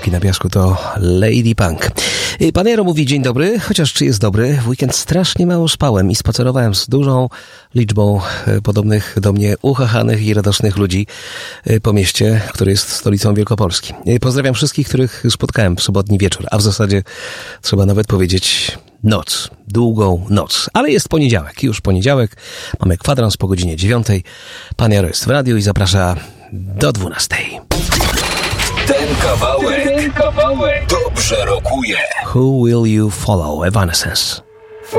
Kropki na piasku to Lady Punk. Pan Jaro mówi dzień dobry, chociaż czy jest dobry? W weekend strasznie mało spałem i spacerowałem z dużą liczbą podobnych do mnie uchachanych i radosnych ludzi po mieście, który jest stolicą Wielkopolski. Pozdrawiam wszystkich, których spotkałem w sobotni wieczór, a w zasadzie trzeba nawet powiedzieć noc, długą noc. Ale jest poniedziałek, już poniedziałek, mamy kwadrans po godzinie 9. Pan Jaro jest w radiu i zaprasza do 12. Ten kawałek dobrze rokuje. Who Will You Follow? Evanescence.